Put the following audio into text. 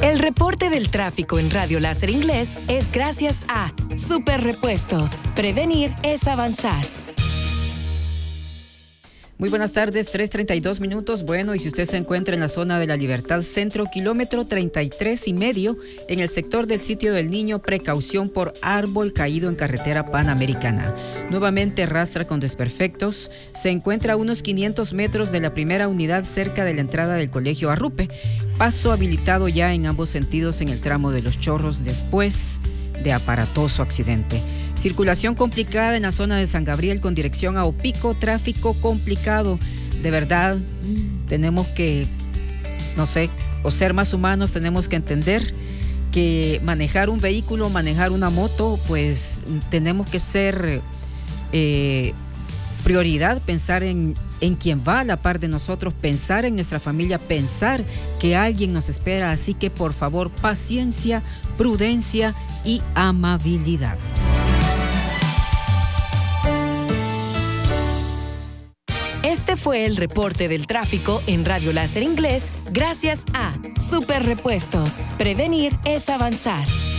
El reporte del tráfico en Radio Láser Inglés es gracias a Super Repuestos. Prevenir es avanzar. Muy buenas tardes, 3:32 minutos. Bueno, y si usted se encuentra en la zona de la Libertad Centro, kilómetro 33.5, en el sector del Sitio del Niño, precaución por árbol caído en carretera panamericana. Nuevamente rastra con desperfectos. Se encuentra a unos 500 metros de la primera unidad cerca de la entrada del Colegio Arrupe. Paso habilitado ya en ambos sentidos en el tramo de Los Chorros después de aparatoso accidente. Circulación complicada en la zona de San Gabriel con dirección a Opico, tráfico complicado. De verdad, tenemos que, o ser más humanos, tenemos que entender que manejar un vehículo, manejar una moto, pues tenemos que ser prioridad, pensar en quien va a la par de nosotros, pensar en nuestra familia, pensar que alguien nos espera. Así que, por favor, paciencia, prudencia y amabilidad. Este fue el reporte del tráfico en Radio Láser Inglés gracias a Super Repuestos. Prevenir es avanzar.